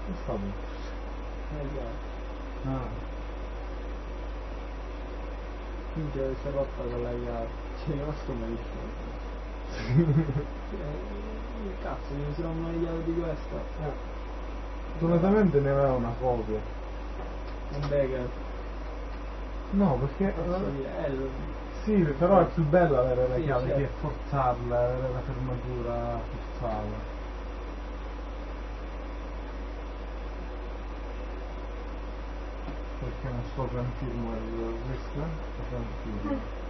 stavo? Ah. Minchia, questa rotta con la chiave. C'è rimasto malissimo. Cazzo, mi sono mai chiave di questa. Fortunatamente ne aveva una copia. Vabbè che... No, perché... sì, però è più bella avere la chiave certo. che forzarla, avere la fermatura forzata. Perché non sto con firmware questo?